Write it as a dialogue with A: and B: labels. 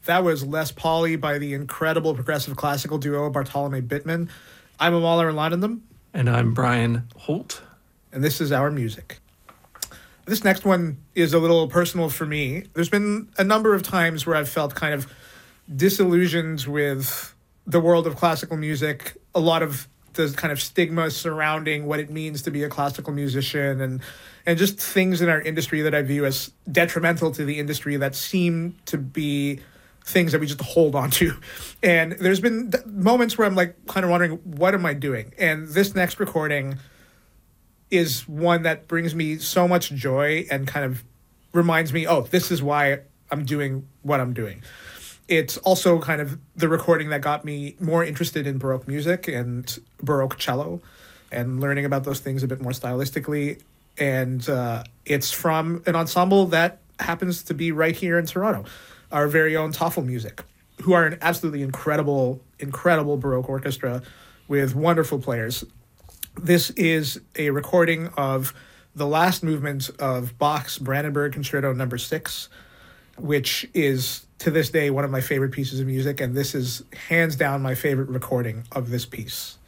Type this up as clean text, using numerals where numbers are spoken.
A: That was Les Pauli by the incredible progressive classical duo Bartolome Bittman. I'm Amala Irlandam.
B: And I'm Brian Holt.
A: And this is our music. This next one is a little personal for me. There's been a number of times where I've felt kind of disillusioned with the world of classical music, a lot of the kind of stigma surrounding what it means to be a classical musician, and just things in our industry that I view as detrimental to the industry that seem to be things that we just hold on to. And there's been moments where I'm like kind of wondering, what am I doing? And this next recording is one that brings me so much joy and kind of reminds me, oh, this is why I'm doing what I'm doing. It's also kind of the recording that got me more interested in Baroque music and Baroque cello and learning about those things a bit more stylistically. And it's from an ensemble that happens to be right here in Toronto, our very own Toffel Music, who are an absolutely incredible Baroque orchestra with wonderful players. This is a recording of the last movement of Bach's Brandenburg Concerto No. 6, which is, to this day, one of my favorite pieces of music, and this is hands down my favorite recording of this piece.